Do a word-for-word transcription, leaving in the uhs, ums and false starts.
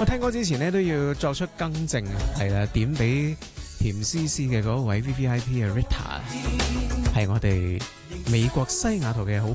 我聽歌之前咧都要作出更正啊，係啦，點俾甜絲絲嘅嗰位 V V I P 嘅 Rita 係我哋美國西雅圖嘅好